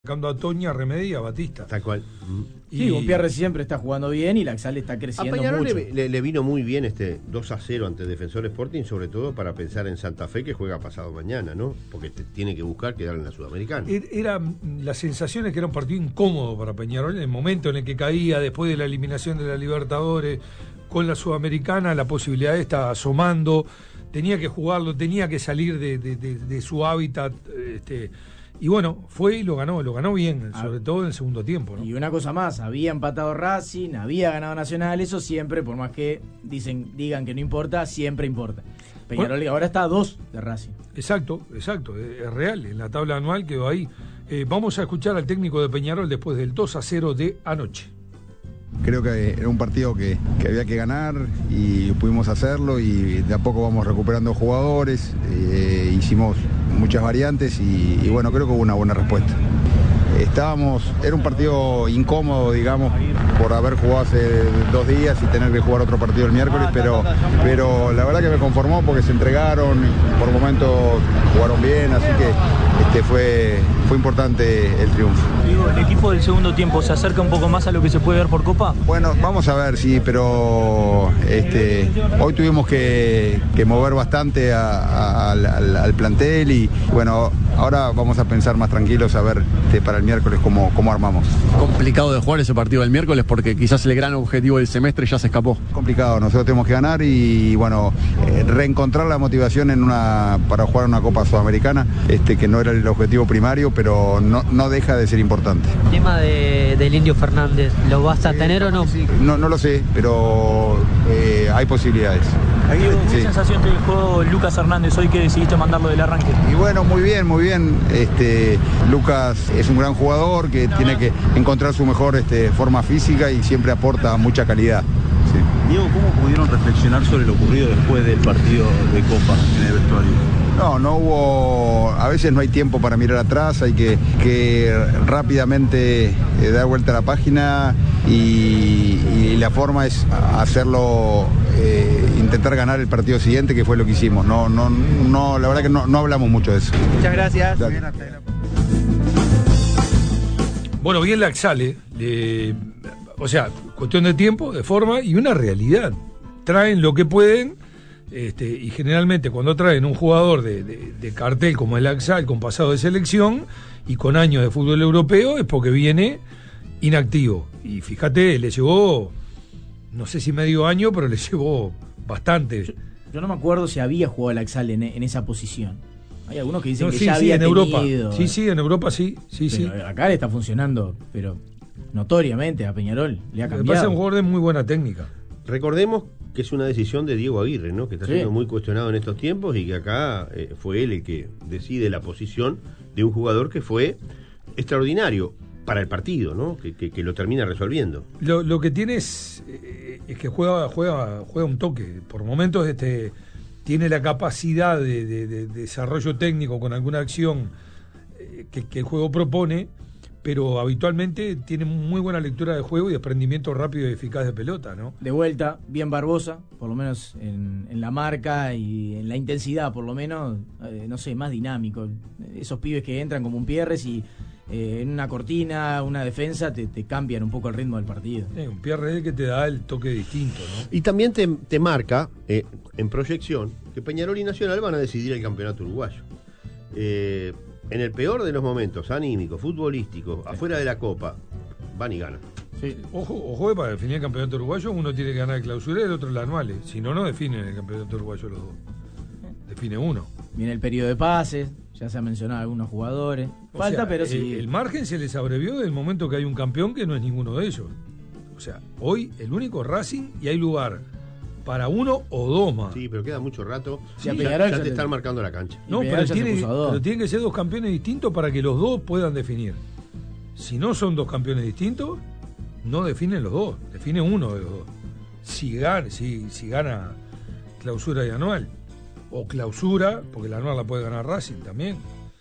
Sacando a Toña, Remedi y a Batista. Tal cual. Sí, Gutiérrez siempre está jugando bien y Laxalt está creciendo a Peñarol mucho. Le vino muy bien este 2-0 ante Defensor Sporting, sobre todo para pensar en Santa Fe, que juega pasado mañana, ¿no? Porque tiene que buscar quedar en la Sudamericana. Las sensaciones que era un partido incómodo para Peñarol en el momento en el que caía después de la eliminación de la Libertadores con la Sudamericana, la posibilidad está asomando, tenía que jugarlo, tenía que salir de su hábitat, y bueno, fue y lo ganó bien, sobre todo en el segundo tiempo, ¿no? Y una cosa más, había empatado Racing, había ganado Nacional, eso siempre, por más que digan que no importa, siempre importa. Peñarol bueno, ahora está a 2 de Racing. Exacto, es real, en la tabla anual quedó ahí. Vamos a escuchar al técnico de Peñarol después del 2-0 de anoche. Creo que era un partido que había que ganar y pudimos hacerlo, y de a poco vamos recuperando jugadores, hicimos muchas variantes y bueno, creo que hubo una buena respuesta. Era un partido incómodo, digamos, por haber jugado hace 2 días y tener que jugar otro partido el miércoles, pero la verdad que me conformó porque se entregaron, por momentos jugaron bien, así que fue importante el triunfo. Digo, ¿el equipo del segundo tiempo se acerca un poco más a lo que se puede ver por Copa? Bueno, vamos a ver, sí, pero hoy tuvimos que mover bastante al plantel y bueno, ahora vamos a pensar más tranquilos a ver para el miércoles cómo armamos. Complicado de jugar ese partido del miércoles porque quizás el gran objetivo del semestre ya se escapó. Complicado, nosotros tenemos que ganar y bueno, reencontrar la motivación para jugar una Copa Sudamericana, que no era el objetivo primario, pero no deja de ser importante. El tema del Indio Fernández, ¿lo vas a tener o no? Sí. No lo sé, pero hay posibilidades. ¿Qué sensación te dejó Lucas Hernández hoy que decidiste mandarlo del arranque? Y bueno, muy bien. Lucas es un gran jugador que tiene que encontrar su mejor forma física y siempre aporta mucha calidad. Sí. Diego, ¿cómo pudieron reflexionar sobre lo ocurrido después del partido de Copa en el vestuario? No hubo, a veces no hay tiempo para mirar atrás, hay que rápidamente dar vuelta a la página y la forma es hacerlo, intentar ganar el partido siguiente, que fue lo que hicimos. La verdad que no hablamos mucho de eso. Muchas gracias. Bueno, bien Laxalt, o sea, cuestión de tiempo, de forma y una realidad. Traen lo que pueden. Y generalmente cuando traen un jugador de cartel como el Laxalt, con pasado de selección y con años de fútbol europeo, es porque viene inactivo. Y fíjate, le llevó, no sé si medio año, pero le llevó bastante. Yo no me acuerdo si había jugado el Laxalt en esa posición. Hay algunos que dicen que sí, ya había en tenido. Europa. Sí, en Europa sí. Acá le está funcionando, pero notoriamente a Peñarol le ha cambiado. Me parece un jugador de muy buena técnica. Recordemos que es una decisión de Diego Aguirre, ¿no? Que está siendo muy cuestionado en estos tiempos y que acá fue él el que decide la posición de un jugador que fue extraordinario para el partido, ¿no? Que lo termina resolviendo. Lo que tiene es que juega un toque. Por momentos tiene la capacidad de desarrollo técnico con alguna acción que el juego propone, pero habitualmente tiene muy buena lectura de juego y desprendimiento rápido y eficaz de pelota, ¿no? De vuelta, bien Barbosa, por lo menos en la marca y en la intensidad, por lo menos, no sé, más dinámico. Esos pibes que entran como un Pierres y en una cortina, una defensa, te cambian un poco el ritmo del partido. Un Pierres que te da el toque distinto, ¿no? Y también te marca, en proyección, que Peñarol y Nacional van a decidir el campeonato uruguayo. En el peor de los momentos, anímicos, futbolísticos, afuera de la Copa, van y ganan. Sí. Ojo que para definir el campeonato uruguayo uno tiene que ganar el clausura y el otro el anual. Si no definen el campeonato uruguayo los dos. Define uno. Viene el periodo de pases, ya se han mencionado algunos jugadores. Falta, pero sí. El margen se les abrevió del momento que hay un campeón que no es ninguno de ellos. O sea, hoy el único Racing y hay lugar para uno o dos más. Sí, pero queda mucho rato. Sí, ya te están marcando la cancha. No, pero tienen que ser dos campeones distintos para que los dos puedan definir. Si no son dos campeones distintos, no definen los dos, define uno de los dos. Si gana clausura y anual, o clausura, porque la anual la puede ganar Racing también.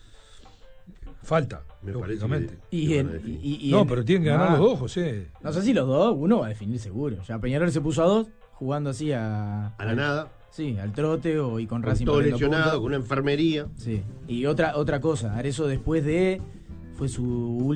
Falta, lógicamente. Pero tienen que ganar los dos, José. No sé si los dos, uno va a definir seguro. Ya Peñarol se puso a 2, jugando así a la nada. Sí, al trote y con Racing. Todo lesionado, con una enfermería. Sí. Y otra cosa, Arezzo después fue su